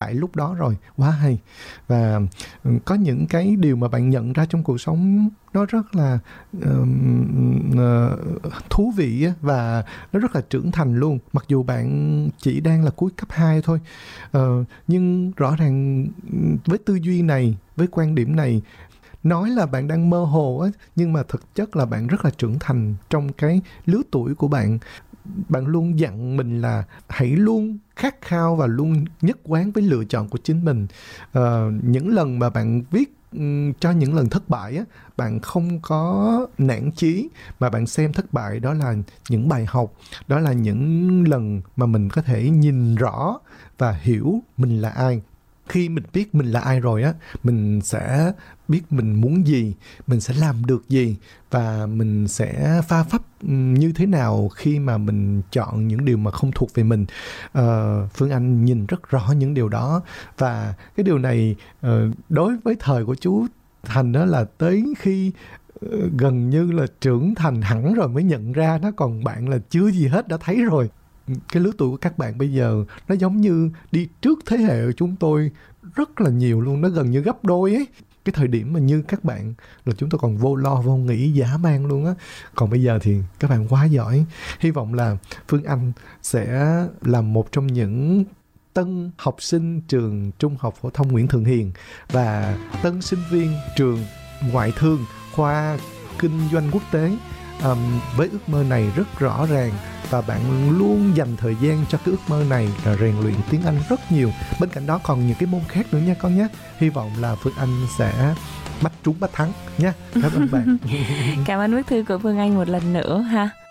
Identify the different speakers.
Speaker 1: tại lúc đó rồi. Quá hay. Và có những cái điều mà bạn nhận ra trong cuộc sống nó rất là thú vị á, và nó rất là trưởng thành luôn. Mặc dù bạn chỉ đang là cuối cấp 2 thôi, nhưng rõ ràng với tư duy này, với quan điểm này, nói là bạn đang mơ hồ á, nhưng mà thực chất là bạn rất là trưởng thành trong cái lứa tuổi của bạn. Bạn luôn dặn mình là hãy luôn khát khao và luôn nhất quán với lựa chọn của chính mình. Những lần mà bạn viết cho những lần thất bại á, bạn không có nản chí, mà bạn xem thất bại đó là những bài học, đó là những lần mà mình có thể nhìn rõ và hiểu mình là ai. Khi mình biết mình là ai rồi á, mình sẽ biết mình muốn gì, mình sẽ làm được gì, và mình sẽ pha phách như thế nào khi mà mình chọn những điều mà không thuộc về mình. Phương Anh nhìn rất rõ những điều đó, và cái điều này đối với thời của chú Thành đó là tới khi gần như là trưởng thành hẳn rồi mới nhận ra đó, còn bạn là chưa gì hết đã thấy rồi. Cái lứa tuổi của các bạn bây giờ nó giống như đi trước thế hệ của chúng tôi rất là nhiều luôn, nó gần như gấp đôi ấy. Cái thời điểm mà như các bạn là chúng tôi còn vô lo vô nghĩ dã man luôn á, còn bây giờ thì các bạn quá giỏi. Hy vọng là Phương Anh sẽ là một trong những tân học sinh trường Trung học phổ thông Nguyễn Thượng Hiền và tân sinh viên trường ngoại thương khoa kinh doanh quốc tế. Với ước mơ này rất rõ ràng, và bạn luôn dành thời gian cho cái ước mơ này là rèn luyện tiếng Anh rất nhiều. Bên cạnh đó còn những cái môn khác nữa nha con nhé. Hy vọng là Phương Anh sẽ bắt trúng bắt thắng nha. Cảm ơn bạn.
Speaker 2: Cảm ơn bức thư của Phương Anh một lần nữa ha.